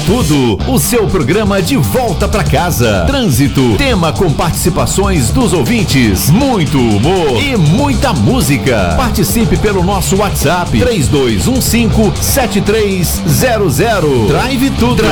Tudo, o seu programa de volta pra casa. Trânsito, tema com participações dos ouvintes, muito humor e muita música. Participe pelo nosso WhatsApp 3215-7300. Drive Tudo.